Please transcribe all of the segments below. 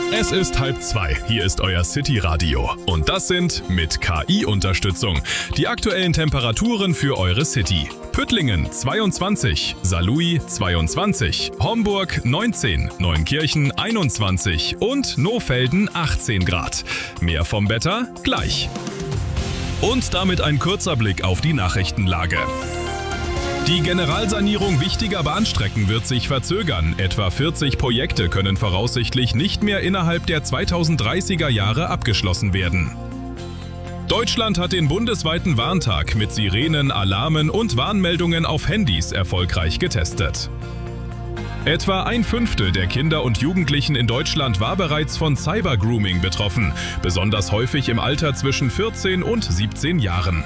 Es ist 1:30. Hier ist euer City-Radio. Und das sind mit KI-Unterstützung die aktuellen Temperaturen für eure City. Püttlingen 22, Saarlouis 22, Homburg 19, Neunkirchen 21 und Nohfelden 18 Grad. Mehr vom Wetter gleich. Und damit ein kurzer Blick auf die Nachrichtenlage. Die Generalsanierung wichtiger Bahnstrecken wird sich verzögern. Etwa 40 Projekte können voraussichtlich nicht mehr innerhalb der 2030er Jahre abgeschlossen werden. Deutschland hat den bundesweiten Warntag mit Sirenen, Alarmen und Warnmeldungen auf Handys erfolgreich getestet. Etwa 1/5 der Kinder und Jugendlichen in Deutschland war bereits von Cybergrooming betroffen, besonders häufig im Alter zwischen 14 und 17 Jahren.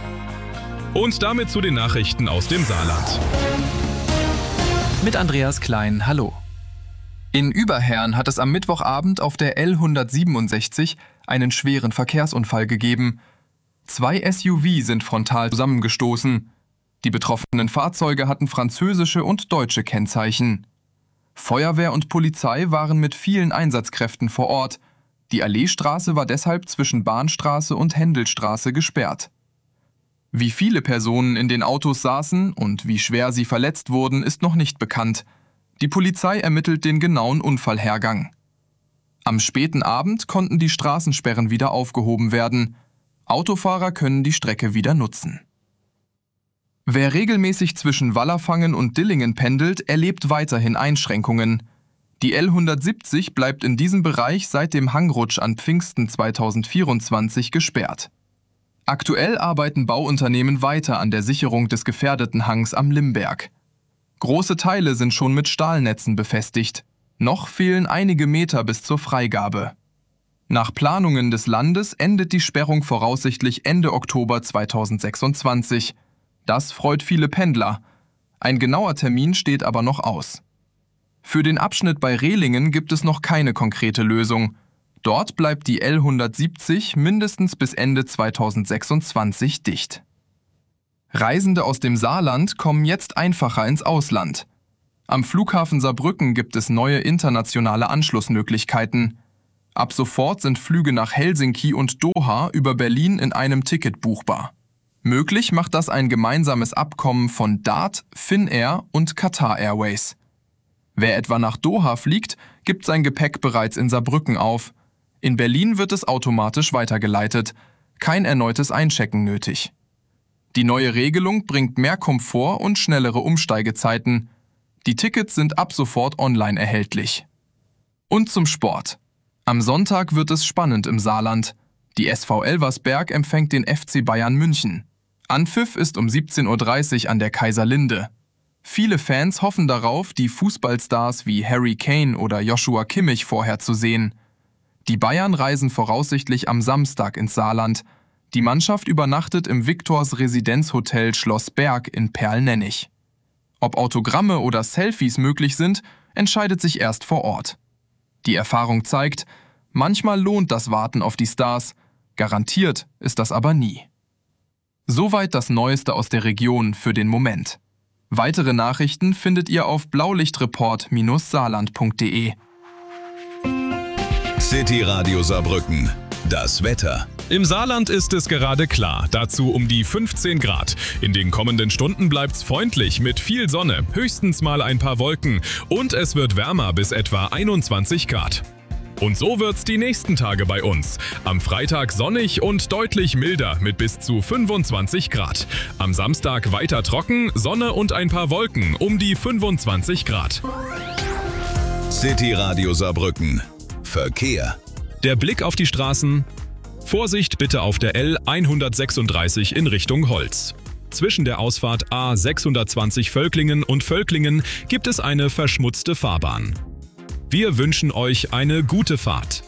Und damit zu den Nachrichten aus dem Saarland. Mit Andreas Klein, hallo. In Überherrn hat es am Mittwochabend auf der L167 einen schweren Verkehrsunfall gegeben. 2 SUV sind frontal zusammengestoßen. Die betroffenen Fahrzeuge hatten französische und deutsche Kennzeichen. Feuerwehr und Polizei waren mit vielen Einsatzkräften vor Ort. Die Alleestraße war deshalb zwischen Bahnstraße und Händelstraße gesperrt. Wie viele Personen in den Autos saßen und wie schwer sie verletzt wurden, ist noch nicht bekannt. Die Polizei ermittelt den genauen Unfallhergang. Am späten Abend konnten die Straßensperren wieder aufgehoben werden. Autofahrer können die Strecke wieder nutzen. Wer regelmäßig zwischen Wallerfangen und Dillingen pendelt, erlebt weiterhin Einschränkungen. Die L170 bleibt in diesem Bereich seit dem Hangrutsch an Pfingsten 2024 gesperrt. Aktuell arbeiten Bauunternehmen weiter an der Sicherung des gefährdeten Hangs am Limberg. Große Teile sind schon mit Stahlnetzen befestigt. Noch fehlen einige Meter bis zur Freigabe. Nach Planungen des Landes endet die Sperrung voraussichtlich Ende Oktober 2026. Das freut viele Pendler. Ein genauer Termin steht aber noch aus. Für den Abschnitt bei Rehlingen gibt es noch keine konkrete Lösung. Dort bleibt die L170 mindestens bis Ende 2026 dicht. Reisende aus dem Saarland kommen jetzt einfacher ins Ausland. Am Flughafen Saarbrücken gibt es neue internationale Anschlussmöglichkeiten. Ab sofort sind Flüge nach Helsinki und Doha über Berlin in einem Ticket buchbar. Möglich macht das ein gemeinsames Abkommen von DART, Finnair und Qatar Airways. Wer etwa nach Doha fliegt, gibt sein Gepäck bereits in Saarbrücken auf. In Berlin wird es automatisch weitergeleitet. Kein erneutes Einchecken nötig. Die neue Regelung bringt mehr Komfort und schnellere Umsteigezeiten. Die Tickets sind ab sofort online erhältlich. Und zum Sport. Am Sonntag wird es spannend im Saarland. Die SV Elversberg empfängt den FC Bayern München. Anpfiff ist um 17:30 Uhr an der Kaiserlinde. Viele Fans hoffen darauf, die Fußballstars wie Harry Kane oder Joshua Kimmich vorher zu sehen. Die Bayern reisen voraussichtlich am Samstag ins Saarland. Die Mannschaft übernachtet im Victors Residenzhotel Schloss Berg in Perlnennig. Ob Autogramme oder Selfies möglich sind, entscheidet sich erst vor Ort. Die Erfahrung zeigt, manchmal lohnt das Warten auf die Stars, garantiert ist das aber nie. Soweit das Neueste aus der Region für den Moment. Weitere Nachrichten findet ihr auf blaulichtreport-saarland.de. City Radio Saarbrücken. Das Wetter. Im Saarland ist es gerade klar, dazu um die 15 Grad. In den kommenden Stunden bleibt's freundlich mit viel Sonne, höchstens mal ein paar Wolken und es wird wärmer bis etwa 21 Grad. Und so wird's die nächsten Tage bei uns. Am Freitag sonnig und deutlich milder mit bis zu 25 Grad. Am Samstag weiter trocken, Sonne und ein paar Wolken um die 25 Grad. City Radio Saarbrücken. Verkehr. Der Blick auf die Straßen. Vorsicht bitte auf der L136 in Richtung Holz. Zwischen der Ausfahrt A620 Völklingen und Völklingen gibt es eine verschmutzte Fahrbahn. Wir wünschen euch eine gute Fahrt.